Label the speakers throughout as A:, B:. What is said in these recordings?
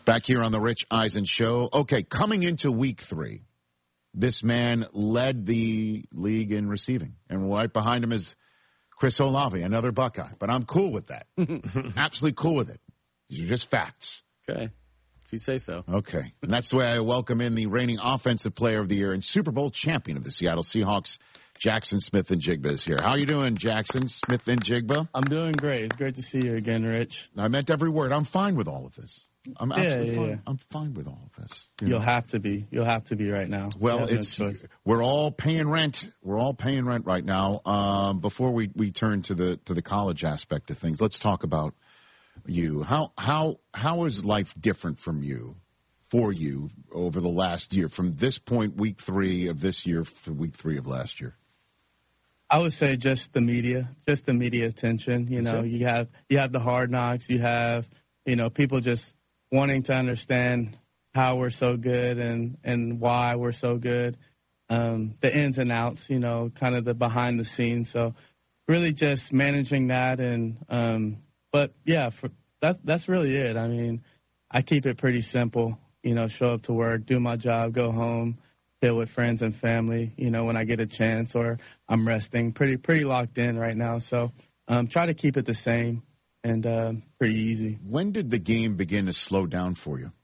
A: Back here on the Rich Eisen Show. Okay, coming into week 3, this man led the league in receiving. And right behind him is Chris Olave, another Buckeye. But I'm cool with that. Absolutely cool with it. These are just facts.
B: Okay. If you say so.
A: Okay. And that's the way I welcome in the reigning Offensive Player of the Year and Super Bowl champion of the Seattle Seahawks, Jaxon Smith-Njigba is here. How are you doing, Jaxon Smith-Njigba?
C: I'm doing great. It's great to see you again, Rich.
A: I meant every word. I'm fine with all of this. I'm absolutely fine.
C: Yeah.
A: I'm fine with all of this.
C: You'll have to be. You'll have to be right now.
A: Well, we're all paying rent. We're all paying rent right now. Before we turn to the college aspect of things, let's talk about you. How is life different for you over the last year, from this point, week 3 of this year to week 3 of last year?
C: I would say just the media attention. You have the Hard Knocks. You have people just wanting to understand how we're so good and why we're so good. The ins and outs, kind of the behind the scenes. So really just managing that but yeah, that's really it. I mean, I keep it pretty simple. Show up to work, do my job, go home, chill with friends and family, when I get a chance, or I'm resting. Pretty locked in right now. So try to keep it the same and pretty easy.
A: When did the game begin to slow down for you?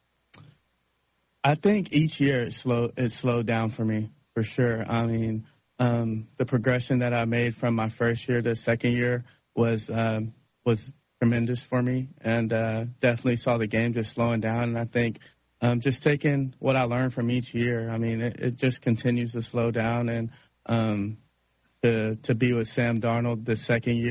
C: I think each year it slowed down for me, for sure. I mean, the progression that I made from my first year to second year was tremendous for me, and definitely saw the game just slowing down. And I think just taking what I learned from each year, I mean, it just continues to slow down. And to be with Sam Darnold the second year,